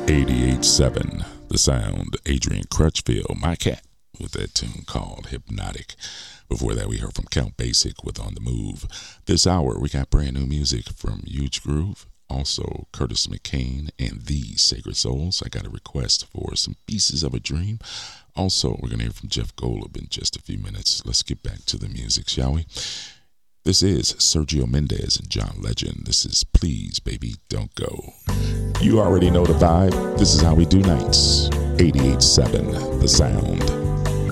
88.7 The Sound, Adrian Crutchfield, my cat, with that tune called Hypnotic. Before that, we heard from Count Basic with On the Move. This hour, we got brand new music from Huge Groove, also Curtis McCain and The Sacred Souls. I got a request for some Pieces of a Dream. Also, we're going to hear from Jeff Golub in just a few minutes. Let's get back to the music, shall we? This is Sergio Mendes and John Legend. This is Please Baby Don't Go. You already know the vibe. This is how we do nights. 88.7 The Sound.